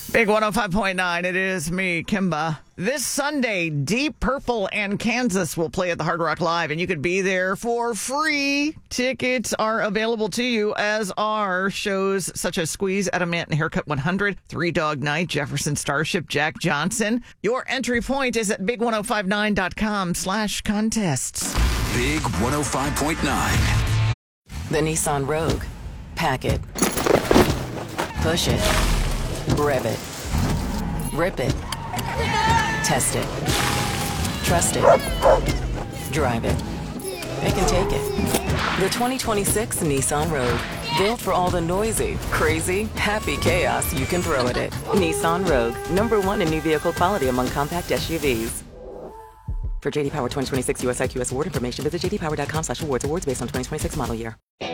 Big 105.9, it is me, Kimba. This Sunday, Deep Purple and Kansas will play at the Hard Rock Live, and you could be there for free. Tickets are available to you, as are shows such as Squeeze, Adamant, and Haircut 100, Three Dog Night, Jefferson Starship, Jack Johnson. Your entry point is at big1059.com/contests. Big 105.9. The Nissan Rogue. Pack it. Push it. Rev it. Rip it. Test it. Trust it. Drive it. It can take it. The 2026 Nissan Rogue. Built for all the noisy, crazy, happy chaos you can throw at it. Nissan Rogue. #1 in new vehicle quality among compact SUVs. For JD Power 2026 US IQS award information, visit jdpower.com/awards. Awards based on 2026 model year.